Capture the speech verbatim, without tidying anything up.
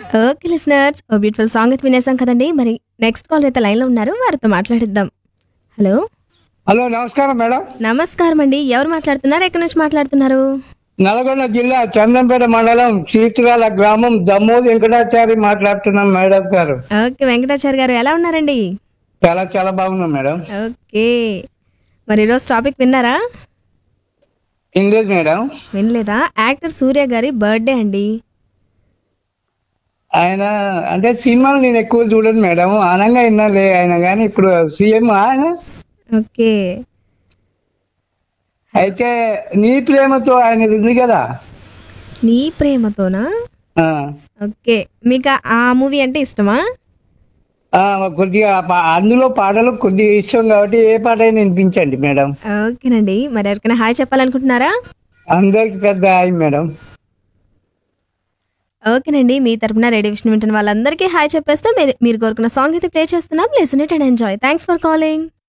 Okay listeners, ఓ beautiful song అయితే వినేసాం కదండీ! మరి నెక్స్ట్ కాలర్ అయితే లైన్‌లో ఉన్నారు. వారితో మాట్లాడిద్దాం. హలో! హలో నమస్కారం మేడం. నమస్కారం అండి. ఎవరు మాట్లాడుతున్నారు? ఎక్కడి నుంచి మాట్లాడుతున్నారు? నల్గొండ జిల్లా చందంపేట మండలం చీత్రాల గ్రామం దమ్మోద్ వెంకటాచారి మాట్లాడుతున్నాం మేడం గారు. ఓకే. వెంకటాచారి గారు ఎలా ఉన్నారండి? చాలా చాలా బాగున్నాం మేడం. ఓకే. మరి ఈరోజు టాపిక్ విన్నారా? English madam. వినలేదా? యాక్టర్ సూర్య గారి బర్త్‌డే అండి. ఆయన అంటే సినిమాలు నేను ఎక్కువ చూడను మేడం. అనంగా విన్నాలే ఆయన కానీ ఇప్పుడు సీఎం ఆయన. ఓకే. అయితే నీ ప్రేమతో ఆయనది ఉంది కదా. నీ ప్రేమతోనా? ఆ, ఓకే. మీకు ఆ మూవీ అంటే ఇష్టమా? ఆ, కొద్దిగా ఆ పా- అందులో పాటలు కొద్దిగా ఇష్టం కాబట్టి ఏ పాట అయినా వినిపించండి మేడం. ఓకేనండి. మరి ఎవరికైనా హాయ్ చెప్పాలనుకుంటున్నారా? అందరికి పెద్ద హాయ్ మేడం. ఓకేనండి. మీ తరపున రేడియో విషయం వింటున్న వాళ్ళందరికీ హాయ్ చెప్పేస్తూ మీరు మీరు కోరుకున్న సాంగ్ అయితే ప్లే చేస్తున్నాం. Listen it and enjoy. Thanks for calling.